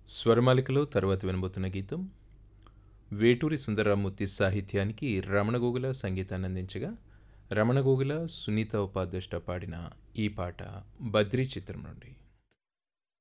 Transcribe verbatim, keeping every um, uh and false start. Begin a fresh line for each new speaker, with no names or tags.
స్వరమాలికలో తరువాత వినబోతున్న గీతం వేటూరి సుందరరామూర్తి సాహిత్యానికి రమణ గోగుల సంగీతాన్ని అందించగా రమణ గోగుల సునీత ఉపాధ్యక్ష పాడిన ఈ పాట బద్రీ చిత్రం నుండి.